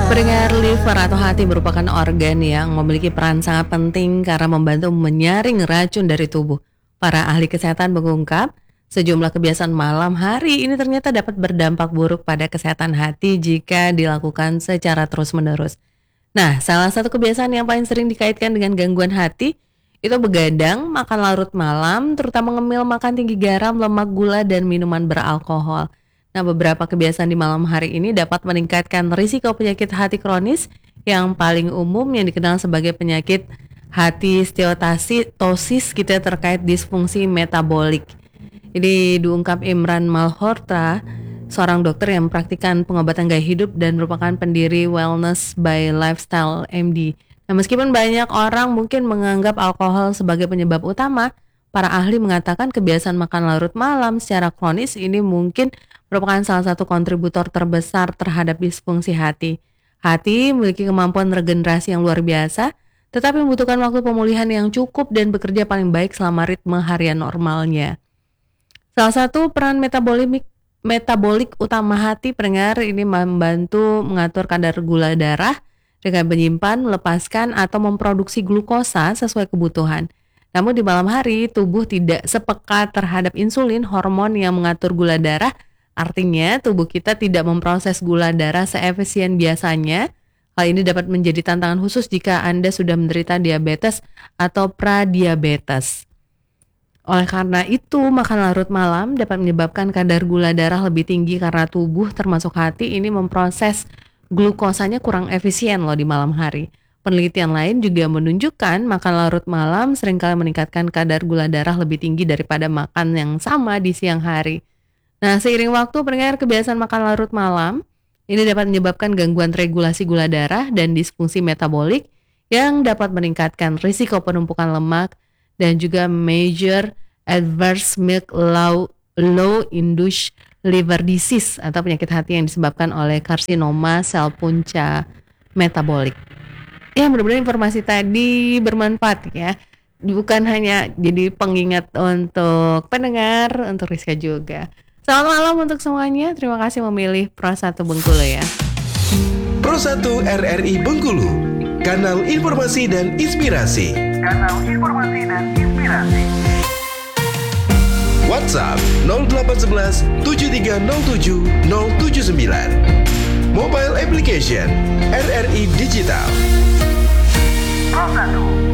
Pendengar, liver atau hati merupakan organ yang memiliki peran sangat penting karena membantu menyaring racun dari tubuh. Para ahli kesehatan mengungkap, sejumlah kebiasaan malam hari ini ternyata dapat berdampak buruk pada kesehatan hati jika dilakukan secara terus-menerus. Nah, salah satu kebiasaan yang paling sering dikaitkan dengan gangguan hati itu begadang, makan larut malam, terutama ngemil, makan tinggi garam, lemak, gula, dan minuman beralkohol. Nah, beberapa kebiasaan di malam hari ini dapat meningkatkan risiko penyakit hati kronis yang paling umum yang dikenal sebagai penyakit hati steatosis gitu ya, terkait disfungsi metabolik. Ini diungkap Imran Malhotra, seorang dokter yang mempraktikkan pengobatan gaya hidup dan merupakan pendiri Wellness by Lifestyle MD. Nah, meskipun banyak orang mungkin menganggap alkohol sebagai penyebab utama, para ahli mengatakan kebiasaan makan larut malam secara kronis ini mungkin merupakan salah satu kontributor terbesar terhadap disfungsi hati. Hati memiliki kemampuan regenerasi yang luar biasa, tetapi membutuhkan waktu pemulihan yang cukup dan bekerja paling baik selama ritme harian normalnya. Salah satu peran metabolik utama hati, pendengar, ini membantu mengatur kadar gula darah dengan menyimpan, melepaskan, atau memproduksi glukosa sesuai kebutuhan. Namun di malam hari, tubuh tidak sepeka terhadap insulin, hormon yang mengatur gula darah. Artinya, tubuh kita tidak memproses gula darah seefisien biasanya. Hal ini dapat menjadi tantangan khusus jika Anda sudah menderita diabetes atau pradiabetes. Oleh karena itu, makan larut malam dapat menyebabkan kadar gula darah lebih tinggi karena tubuh termasuk hati ini memproses glukosanya kurang efisien loh di malam hari. Penelitian lain juga menunjukkan makan larut malam seringkali meningkatkan kadar gula darah lebih tinggi daripada makan yang sama di siang hari. Nah, seiring waktu, pendengar, kebiasaan makan larut malam ini dapat menyebabkan gangguan regulasi gula darah dan disfungsi metabolik yang dapat meningkatkan risiko penumpukan lemak dan juga major adverse milk low induced liver disease atau penyakit hati yang disebabkan oleh karsinoma sel punca metabolik. Ya, mudah-mudahan informasi tadi bermanfaat ya. Bukan hanya jadi pengingat untuk pendengar, untuk Rizka juga. Selamat malam untuk semuanya. Terima kasih memilih Pro 1 Bengkulu ya. Pro 1 RRI Bengkulu, kanal informasi dan inspirasi. WhatsApp 0811 7307 079. Mobile application RRI Digital. Pro 1